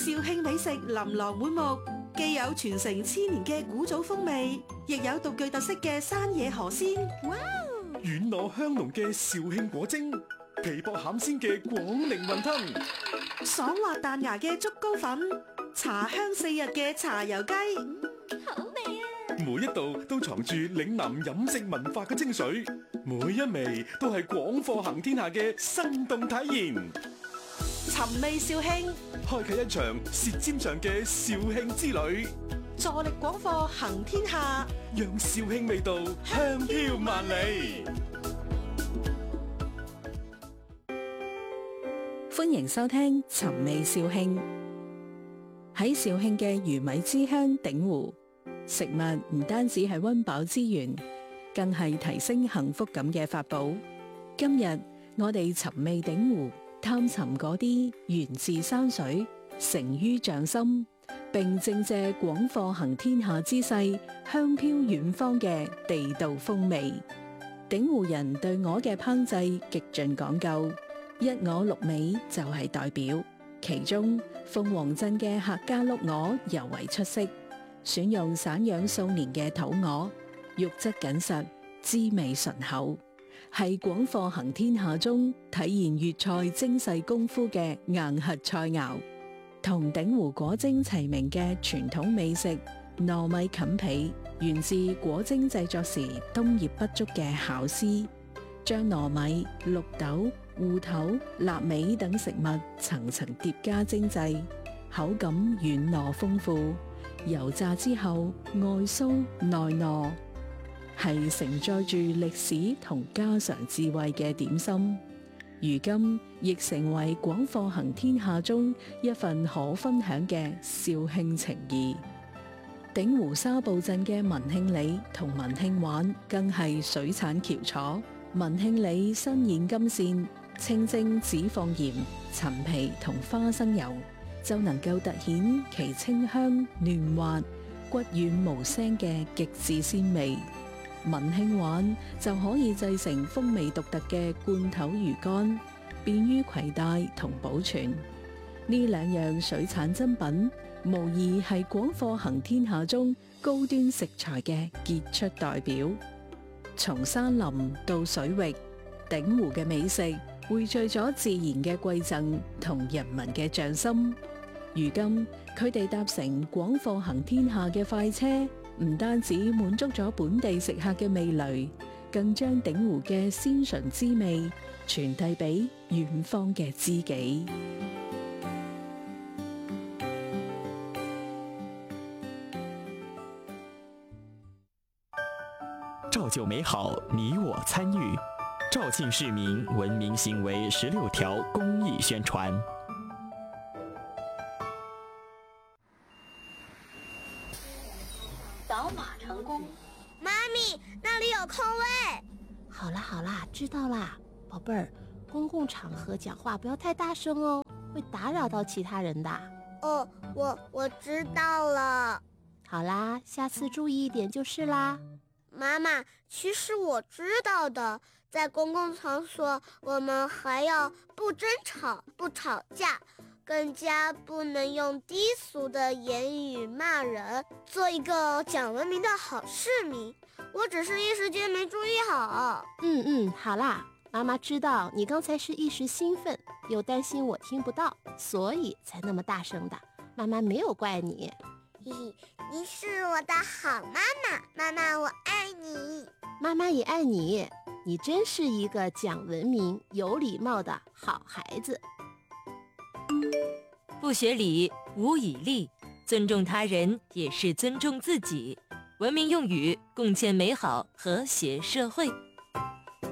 肇慶美食琳琅滿目，既有傳承千年嘅古早風味，亦有獨具特色嘅山野河鮮。 哇！ 軟糯香濃嘅肇慶果蒸，皮薄餡鮮嘅廣寧雲吞， 爽滑彈牙嘅竹糕粉，茶香四溢嘅茶油雞。 好味啊！ 每一道都藏住嶺南飲食文化嘅精髓，每一味都係廣貨行天下嘅生動體驗。 尋味肇慶， 開啟一場舌尖上嘅肇慶之旅， 助力廣貨行天下， 讓肇慶味道香飄萬里。 歡迎收聽尋味肇慶。喺肇慶嘅魚米之鄉鼎湖，食物唔單止係溫飽之源，更係提升幸福感嘅法寶。今日我哋尋味鼎湖，探尋嗰啲源自山水、成於匠心，並正借廣貨行天下之勢，香飄遠方嘅地道風味。鼎湖人對鵝嘅烹製極盡講究，一鵝六尾就係代表。其中鳳凰鎮嘅客家碌鵝尤為出色，選用散養數年嘅土鵝，肉質緊實，滋味醇厚，係廣貨行天下中體現粵菜精細功夫嘅硬核菜肴。同鼎湖果蒸齊名嘅傳統美食糯米冚皮，源自果蒸製作時冬葉不足嘅巧思，將糯米、綠豆、芋頭、臘味等食物層層疊加精製，口感軟糯豐富，油炸之後外酥內糯，係承載住歷史同家常智慧嘅點心。如今亦成為廣貨行天下中一份可分享嘅肇慶情誼。鼎湖沙埗鎮嘅文慶里同文慶灣更係水產翹楚。文慶里新鮮金線，清蒸只放鹽、陳皮同花生油，就能夠凸顯其清香嫩滑、骨軟無腥嘅極致鮮味。文慶灣就可以製成風味獨特嘅罐頭魚乾，便於攜帶同保存。呢兩樣水產珍品，無疑係廣貨行天下中高端食材嘅傑出代表。從山林到水域，鼎湖嘅美食匯聚咗自然嘅饋贈同人民嘅匠心。如今佢哋搭乘廣貨行天下嘅快車，唔單止滿足咗本地食客嘅味蕾，更將鼎湖嘅鮮醇滋味傳遞俾遠方嘅知己。 造就美好，你我參與。肇慶市民文明行為16條公益宣傳。 掃碼成功。 媽咪，那裡有空位。 好啦好啦，知道啦，寶貝兒，公共場合講話不要太大聲哦，會打擾到其他人的。 哦，我知道了。 好啦，下次注意一點就是啦。 媽媽，其實我知道的，在公共場所，我們還要不爭吵、不吵架，更加不能用低俗的言語罵人，做一個講文明的好市民。我只是一時間沒注意好。 好啦，媽媽知道你剛才是一時興奮，又擔心我聽不到，所以才那麼大聲的。媽媽沒有怪你。 你是我的好媽媽，媽媽我愛你。 媽媽也愛你，你真是一個講文明、有禮貌的好孩子。 不學禮，無以立，尊重他人也是尊重自己。文明用語，共建美好和諧社會。